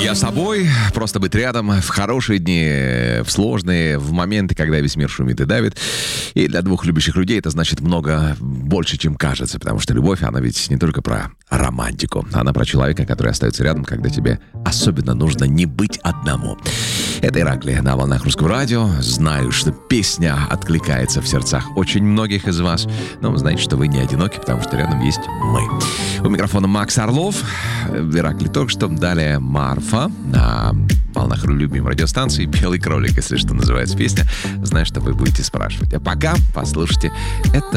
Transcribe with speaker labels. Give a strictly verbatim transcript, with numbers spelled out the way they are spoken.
Speaker 1: Я собой, просто быть рядом в хорошие дни, в сложные, в моменты, когда весь мир шумит и давит. И для двух любящих людей это значит много больше, чем кажется, потому что любовь, она ведь не только про романтику, она про человека, который остается рядом, когда тебе особенно нужно не быть одному. Это Ираклий на волнах Русского радио. Знаю, что песня откликается в сердцах очень многих из вас, но знаете, что вы не одиноки, потому что рядом есть мы. У микрофона Макс Орлов, Ираклий только что, далее Марфа на волнах любимой радиостанции «Белый кролик», если что называется песня. Знаю, что вы будете спрашивать. А пока послушайте это.